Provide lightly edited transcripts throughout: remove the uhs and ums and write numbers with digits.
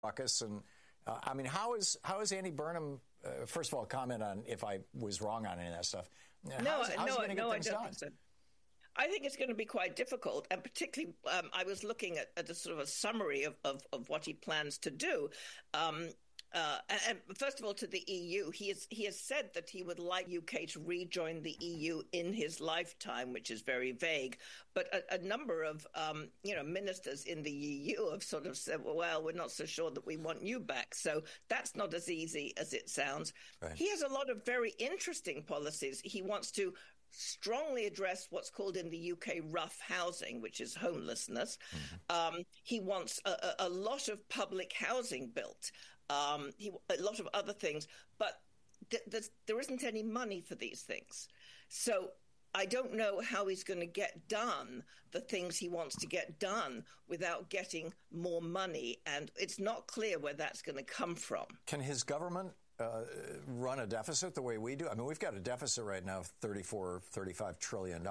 caucus. And I mean, how is Andy Burnham? First of all, comment on if I was wrong on any of that stuff. How's he going to get things done? So. I think it's going to be quite difficult, and particularly I was looking at a sort of a summary of what he plans to do. And first of all, to the EU, he has said that he would like UK to rejoin the EU in his lifetime, which is very vague. But a number of ministers in the EU have sort of said, well, we're not so sure that we want you back. So that's not as easy as it sounds. Right. He has a lot of very interesting policies. He wants to strongly address what's called in the UK rough housing, which is homelessness. Mm-hmm. He wants a lot of public housing built, a lot of other things, but there isn't any money for these things. So I don't know how he's going to get done the things he wants to get done without getting more money, and it's not clear where that's going to come from. Can his government run a deficit the way we do? I mean, we've got a deficit right now of $35 trillion.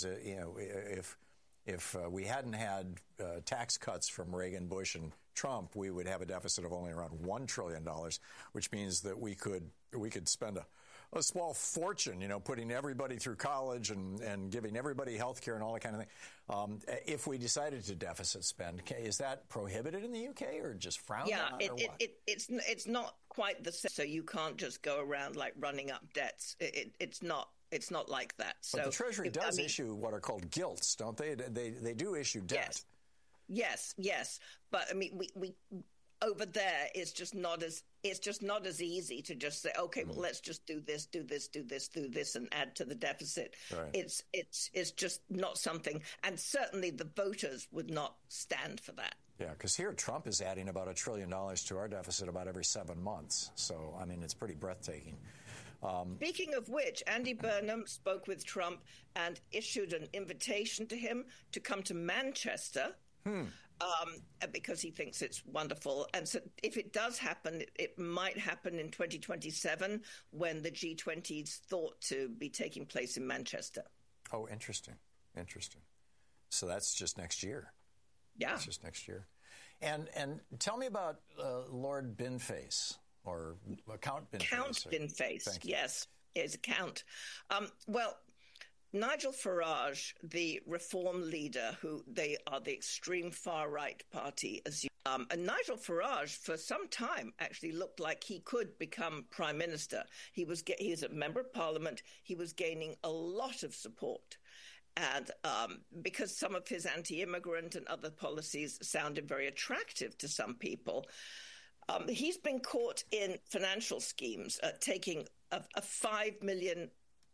If we hadn't had tax cuts from Reagan, Bush, and Trump, we would have a deficit of only around $1 trillion, which means that we could spend a small fortune, putting everybody through college and giving everybody health care and all that kind of thing. If we decided to deficit spend, is that prohibited in the UK or just frowned on? It's not quite the same. So you can't just go around like running up debts. It's not. It's not like that. But so the Treasury does issue what are called gilts, don't they? They do issue debt. Yes. But I mean, we over there it's just not as easy to just say, okay, well, let's just do this, and add to the deficit. Right. It's just not something, and certainly the voters would not stand for that. Yeah, because here Trump is adding about $1 trillion to our deficit about every 7 months. So, I mean, it's pretty breathtaking. Speaking of which, Andy Burnham spoke with Trump and issued an invitation to him to come to Manchester because he thinks it's wonderful. And so if it does happen, it might happen in 2027 when the G20 is thought to be taking place in Manchester. Oh, interesting. So that's just next year. Yeah. It's just next year. And tell me about Lord Binface, or Count Binface. Count Binface, yes. Is a count. Well, Nigel Farage, the Reform leader, who they are the extreme far-right party, and Nigel Farage, for some time, actually looked like he could become prime minister. He's a member of parliament. He was gaining a lot of support. And because some of his anti-immigrant and other policies sounded very attractive to some people, he's been caught in financial schemes, taking a £5 million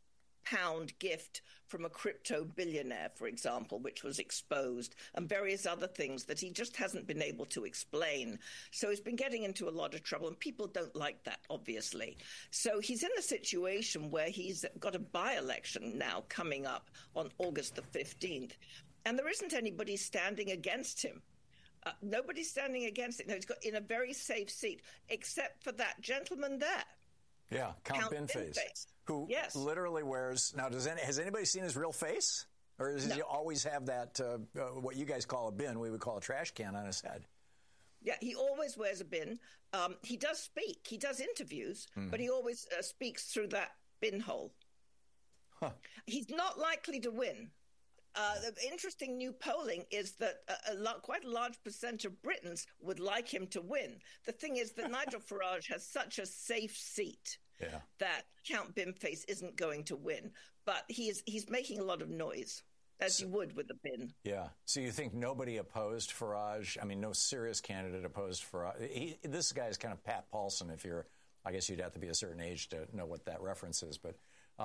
gift from a crypto billionaire, for example, which was exposed, and various other things that he just hasn't been able to explain. So he's been getting into a lot of trouble, and people don't like that, obviously. So he's in a situation where he's got a by-election now coming up on August the 15th, and there isn't anybody standing against him. Nobody's standing against it. No, he's got in a very safe seat, except for that gentleman there. Yeah, Count Binface. Who literally wears... Now, has anybody seen his real face? Or does he always have that, what you guys call a bin, we would call a trash can on his head? Yeah, he always wears a bin. He does speak. He does interviews, but he always speaks through that bin hole. Huh. He's not likely to win. The interesting new polling is that quite a large percent of Britons would like him to win. The thing is that Nigel Farage has such a safe seat that Count Binface isn't going to win. But he's making a lot of noise, as you would with a bin. Yeah. So you think nobody opposed Farage? I mean, no serious candidate opposed Farage. This guy is kind of Pat Paulson if you're... I guess you'd have to be a certain age to know what that reference is, but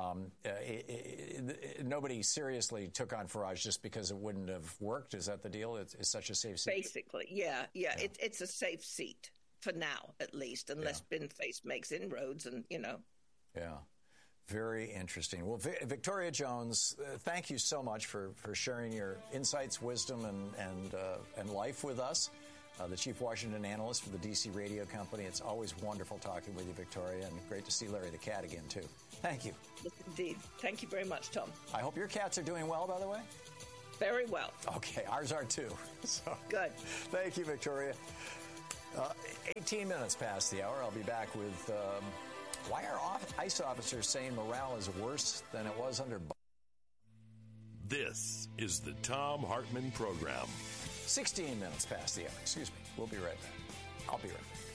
nobody seriously took on Farage just because it wouldn't have worked. Is that the deal? It's such a safe seat? Basically, yeah. It's a safe seat for now, at least, unless Binface makes inroads and, Yeah. Very interesting. Well, Victoria Jones, thank you so much for sharing your insights, wisdom, and life with us. The Chief Washington Analyst for the D.C. Radio Company. It's always wonderful talking with you, Victoria, and great to see Larry the cat again, too. Thank you. Yes, indeed. Thank you very much, Tom. I hope your cats are doing well, by the way. Very well. Okay, ours are, too. So, good. Thank you, Victoria. 18 minutes past the hour. I'll be back with why are ICE officers saying morale is worse than it was under Biden? This is the Thom Hartmann Program. 16 minutes past the hour. Excuse me. We'll be right back. I'll be right back.